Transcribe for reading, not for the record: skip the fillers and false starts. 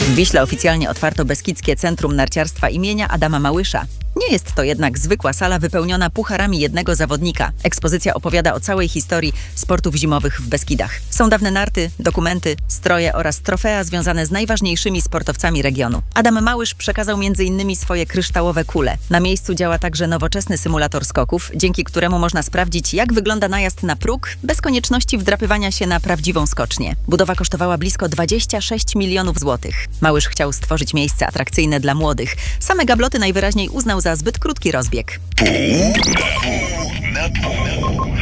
W Wiśle oficjalnie otwarto Beskidzkie Centrum Narciarstwa imienia Adama Małysza. Nie jest to jednak zwykła sala wypełniona pucharami jednego zawodnika. Ekspozycja opowiada o całej historii sportów zimowych w Beskidach. Są dawne narty, dokumenty, stroje oraz trofea związane z najważniejszymi sportowcami regionu. Adam Małysz przekazał m.in. swoje kryształowe kule. Na miejscu działa także nowoczesny symulator skoków, dzięki któremu można sprawdzić, jak wygląda najazd na próg, bez konieczności wdrapywania się na prawdziwą skocznię. Budowa kosztowała blisko 26 milionów złotych. Małysz chciał stworzyć miejsce atrakcyjne dla młodych. Same gabloty najwyraźniej uznał za zbyt krótki rozbieg.